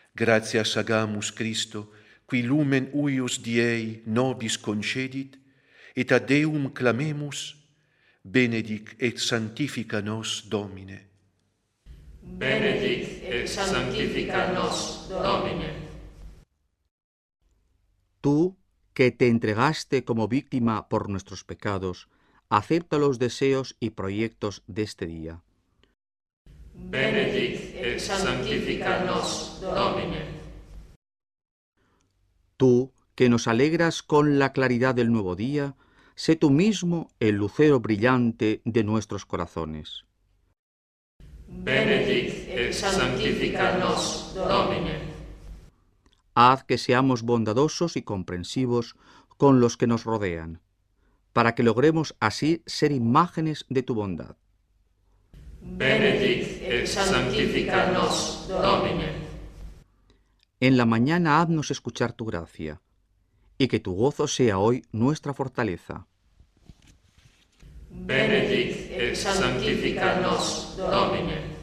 Gratias agamus Christo, qui lumen uius Diei nobis concedit, et a Deum clamemus, benedic et sanctifica nos Domine. Benedic et sanctifica nos Domine. Tú, que te entregaste como víctima por nuestros pecados, acepta los deseos y proyectos de este día. Benedic et sanctifica nos Domine. Tú, que nos alegras con la claridad del nuevo día, sé tú mismo el lucero brillante de nuestros corazones. Benedic et sanctifica nos Domine. Haz que seamos bondadosos y comprensivos con los que nos rodean, para que logremos así ser imágenes de tu bondad. Benedic et sanctifica nos Domine. En la mañana haznos escuchar tu gracia, y que tu gozo sea hoy nuestra fortaleza. Benedic et sanctifica nos Domine.